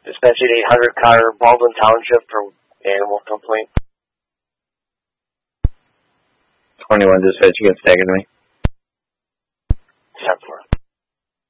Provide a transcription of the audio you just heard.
Dispatch 800 Carter, Baldwin Township for animal complaint. 21 dispatch, you can stagger me. 10-4.